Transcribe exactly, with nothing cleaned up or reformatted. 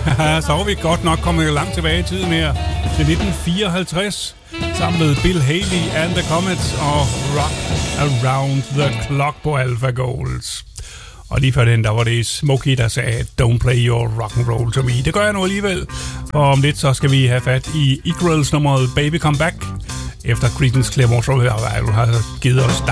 Så var vi godt nok kommet langt tilbage i tiden her til nitten fireoghalvtreds, sammen med Bill Haley and the Comets og Rock Around the Clock på Alpha Golds. Og lige før den, der var det Smokey, der sagde, don't play your rock and roll to me. Det gør jeg nu alligevel. Og om lidt, så skal vi have fat i Eagles nummeret Baby Come Back, efter Creedence Clearwater Revival har givet os